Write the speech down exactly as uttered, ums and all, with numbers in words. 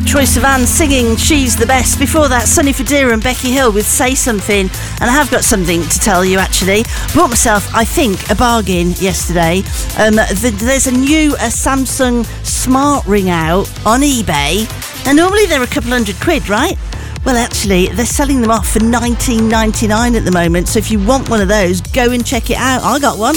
Troye Sivan singing She's the Best. Before that, Sonny Fodera and Becky Hill with Say Something. And I have got something to tell you, actually. Bought myself, I think, a bargain yesterday. Um, the, there's a new uh, Samsung Smart Ring out on eBay. And normally they're a couple hundred quid, right? Well, actually, they're selling them off for nineteen ninety-nine at the moment. So if you want one of those, go and check it out. I got one.